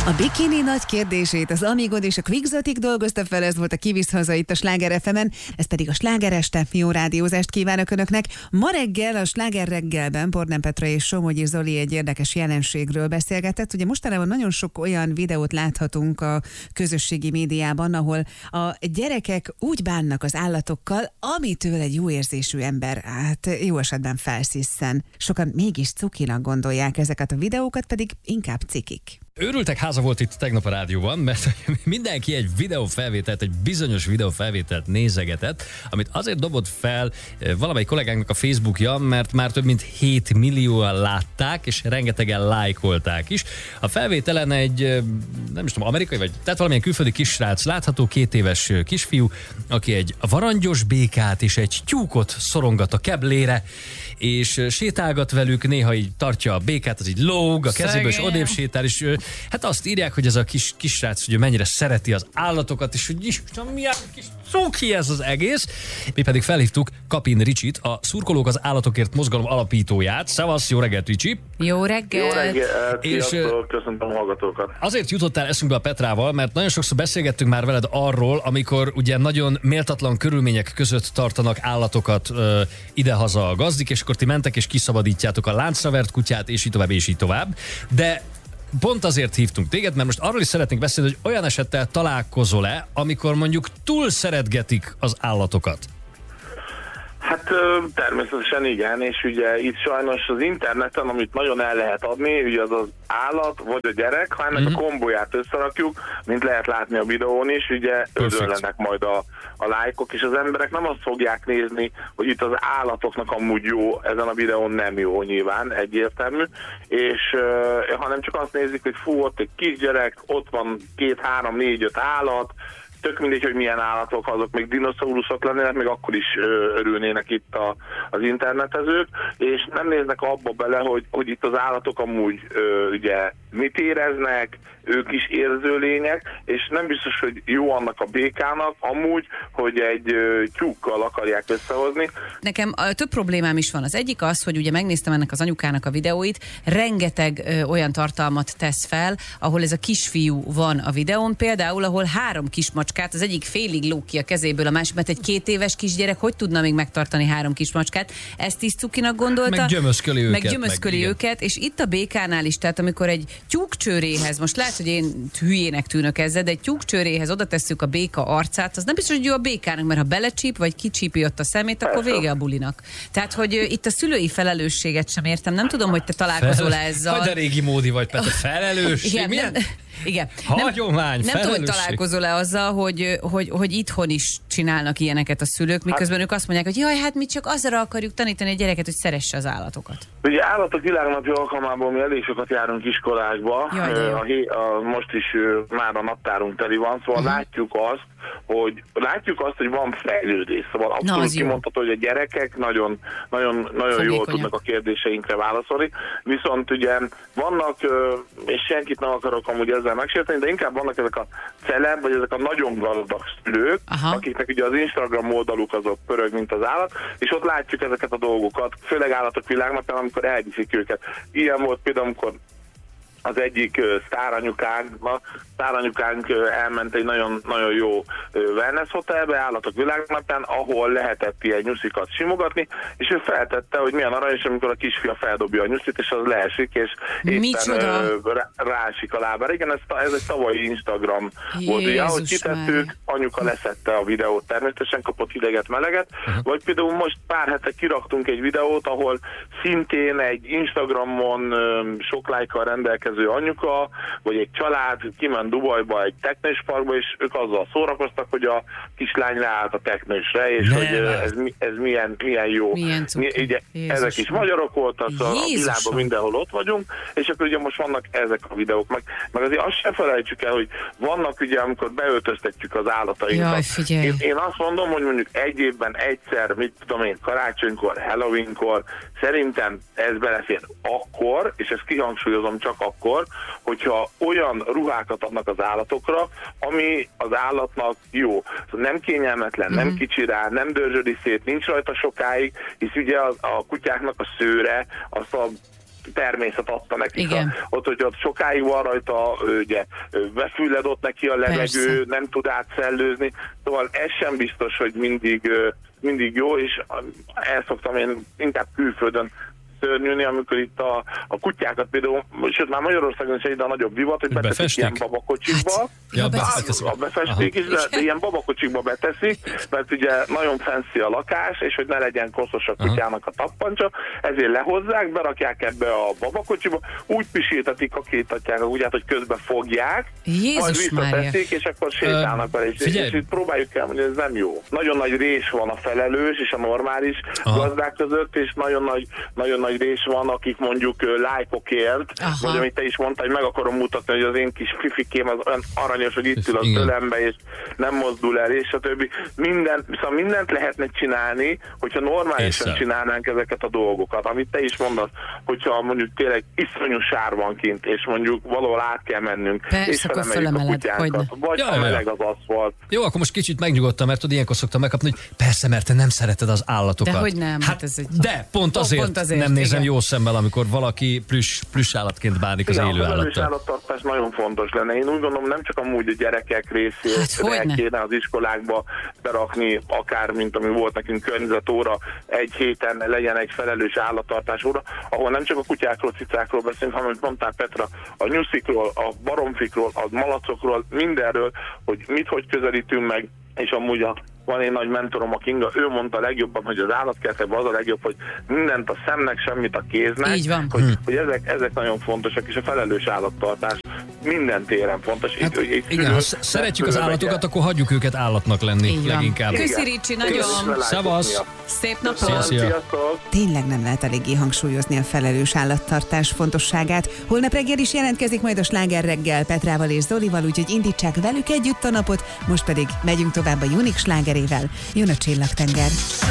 A bikini nagy kérdését az Amigon és a Quixotic dolgozta fel, ez volt a Kivisz haza itt a Sláger FM-en, ez pedig a Sláger este. Jó rádiózást kívánok Önöknek. Ma reggel a Sláger reggelben Bornán Petra és Somogyi Zoli egy érdekes jelenségről beszélgetett. Ugye mostanában nagyon sok olyan videót láthatunk a közösségi médiában, ahol a gyerekek úgy bánnak az állatokkal, amitől egy jó érzésű ember, hát jó esetben felszisszen. Sokan mégis cukinak gondolják ezeket a videókat, pedig inkább cikik. Őrültek háza volt itt tegnap a rádióban, mert mindenki egy videófelvételt, egy bizonyos videófelvételt nézegetett, amit azért dobott fel valamelyik kollégánknak a Facebookja, mert már több mint 7 millióan látták, és rengetegen lájkolták is. A felvételen egy, nem is tudom, amerikai, vagy tehát valamilyen külföldi kisrác látható, 2 éves kisfiú, aki egy varangyos békát és egy tyúkot szorongat a keblére, és sétálgat velük, néha így tartja a békát, az így lóg, a kezéből, és odébb sétál, és hát azt írják, hogy ez a kisrác ugye mennyire szereti az állatokat, és hogy Isten, milyen kis cuki ez az egész. Mi pedig felhívtuk Kapin Ricsit, a Szurkolók az Állatokért mozgalom alapítóját. Szavasz, jó reggelt, Ricsi! Jó reggelt! Jó reggelt! Sziasztok, köszöntöm a hallgatókat! Azért jutottál eszünkbe a Petrával, mert nagyon sokszor beszélgettünk már veled arról, amikor ugye nagyon méltatlan körülmények között tartanak állatokat idehaza a gazdik, és akkor ti mentek és kiszabadítjátok a láncra vert kutyát, és így tovább, és így tovább. De pont azért hívtunk téged, mert most arról is szeretnénk beszélni, hogy olyan esettel találkozol-e, amikor mondjuk túl szeretgetik az állatokat? Hát természetesen igen, és ugye itt sajnos az interneten, amit nagyon el lehet adni, ugye az állat vagy a gyerek, ha ennek a kombóját összerakjuk, mint lehet látni a videón is, ugye özönlenek majd a lájkok, és az emberek nem azt fogják nézni, hogy itt az állatoknak amúgy jó, ezen a videón nem jó nyilván, egyértelmű, és hanem csak azt nézik, hogy fú, ott egy kisgyerek, ott van 2, 3, 4, 5 állat, tök mindegy, hogy milyen állatok, azok még dinoszauruszok lennének, még akkor is örülnének itt az internetezők, és nem néznek abba bele, hogy itt az állatok amúgy ugye mit éreznek, ők is érző lények, és nem biztos, hogy jó annak a békának amúgy, hogy egy tyúkkal akarják összehozni. Nekem több problémám is van. Az egyik az, hogy ugye megnéztem ennek az anyukának a videóit, rengeteg olyan tartalmat tesz fel, ahol ez a kisfiú van a videón, például, ahol 3 kismacskát, az egyik félig lóg ki a kezéből, a másik, mert egy 2 éves kisgyerek hogy tudna még megtartani 3 kismacskát? Ezt is cukinak gondolta. Meg gyömöszköli őket. És itt a békánál is, tehát amikor egy tyúkcsőréhez, most lehet, hogy én hülyének tűnök ezzel, de egy tyúkcsőréhez oda tesszük a béka arcát, az nem biztos, hogy jó a békának, mert ha belecsíp, vagy kicsípi ott a szemét, akkor vége a bulinak. Tehát, hogy itt a szülői felelősséget sem értem. Nem tudom, hogy te találkozol ezzel. Vagy de régi módi vagy, Petra, felelősség. Igen, milyen? Igen. Hagyomány, nem tudom, hogy találkozol-e azzal, hogy itthon is csinálnak ilyeneket a szülők, miközben ők azt mondják, hogy jaj, hát mi csak azzal akarjuk tanítani a gyereket, hogy szeresse az állatokat. Ugye állatok világnapja alkalmából mi elég sokat járunk iskolásba, most is már a naptárunk teli van, szóval látjuk azt, hogy van fejlődés. Szóval abszolút kimondható, hogy a gyerekek nagyon jól tudnak a kérdéseinkre válaszolni. Viszont ugye vannak, és senkit nem akarok amúgy ezzel megsérteni, de inkább vannak ezek a celeb, vagy ezek a nagyon gazdag szülők, akiknek ugye az Instagram oldaluk azok pörög, mint az állat, és ott látjuk ezeket a dolgokat, főleg állatok világnapján, amikor elviszik őket. Ilyen volt például, amikor az egyik sztáranyukánk elment egy nagyon jó wellness hotelbe, állatok világnapján, ahol lehetett ilyen nyuszikat simogatni, és ő feltette, hogy milyen aranyos, amikor a kisfia feldobja a nyuszit, és az leesik, és éppen rásik a lábára. Igen, ez egy tavalyi Instagram volt, ugye, ahogy kitettük, anyuka leszette a videót, természetesen kapott hideget, meleget, vagy például most pár hete kiraktunk egy videót, ahol szintén egy Instagramon sok lájkkal rendelkező anyuka, vagy egy család kiment Dubajba egy teknősparkba, és ők azzal szórakoztak, hogy a kislány leállt a teknősre, és hogy ez milyen jó. Ugye, ezek is magyarok voltak, a világban mindenhol ott vagyunk, és akkor ugye most vannak ezek a videók. Meg azért azt sem felejtsük el, hogy vannak ugye, amikor beöltöztetjük az állatainkat. Én azt mondom, hogy mondjuk egy évben egyszer, mit tudom én, karácsonykor, Halloweenkor, szerintem ez belefér akkor, és ezt kihangsúlyozom csak akkor, hogyha olyan ruhákat adnak az állatokra, ami az állatnak jó. Nem kényelmetlen, nem kicsi rá, nem dörzsödi szét, nincs rajta sokáig, hisz ugye a kutyáknak a szőre, azt a természet adta nekik. Igen. Ott, hogy ott sokáig van rajta, ugye befülledott neki a levegő, Persze. nem tud átszellőzni, szóval ez sem biztos, hogy mindig jó, és el szoktam én inkább külföldön szörnyűni, amikor itt a kutyákat például, sőt már Magyarországon is egyre nagyobb divat, hogy beteszik ilyen babakocsikba. Ja, A befesték is, de ilyen babakocsikba beteszik, mert ugye nagyon fancy a lakás, és hogy ne legyen koszos a kutyának a tappancsa, ezért lehozzák, berakják ebbe a babakocsiba, úgy pisiltetik a két atyák, úgy hogy közben fogják, majd visszateszik, és akkor sétálnak vele, és itt próbáljuk el, hogy ez nem jó. Nagyon nagy rés van a felelős és a normális gazdák között, és nagyon nagy rés van, akik mondjuk lájkokért, vagy amit te is mondtál, hogy meg akarom mutatni, hogy az én kis fifikém az olyan aranyos, hogy itt ül az ölembe, és nem mozdul el, és a többi. Mindent lehetne csinálni, hogyha normálisan csinálnánk ezeket a dolgokat. Amit te is mondasz, hogyha mondjuk tényleg iszonyú sár van kint, és mondjuk valahol át kell mennünk, és felemeljük a kutyánkat, vagy ha meleg az aszfalt. Jó, akkor most kicsit megnyugodtam, mert tudod, ilyenkor szoktam megkapni, hogy persze, mert te nem szereted az állatokat. De hogy nem? Hát de pont azért nem nézem jó szemmel, amikor valaki plüss állatként bánik az élő állattal. A állattartás nagyon fontos lenne. Én úgy gondolom, nem csak amúgy a gyerekek részére kéne az iskolákba berakni, akár, mint ami volt nekünk környezetóra, egy héten legyen egy felelős állattartás óra, ahol nem csak a kutyákról, cicákról beszélünk, hanem, mint mondtál Petra, a nyuszikról, a baromfikról, a malacokról, mindenről, hogy hogy közelítünk meg, és amúgy van egy nagy mentorom, a Kinga, ő mondta legjobban, hogy az állatkertben az a legjobb, hogy mindent a szemnek, semmit a kéznek. Így van. Hogy ezek nagyon fontosak, és a felelős állattartás minden téren fontos. Hát, igen, ha szeretjük az állatokat, akkor hagyjuk őket állatnak lenni leginkább. Köszi Ricsi, nagyon. Szavasz! Szép napot! Szia. Tényleg nem lehet eléggé hangsúlyozni a felelős állattartás fontosságát. Holnap reggel is jelentkezik majd a Sláger reggel Petrával és Zolival, úgyhogy indítsák velük együtt a napot, most pedig megyünk tovább a Unique slágerével. Jön a Csillagtenger.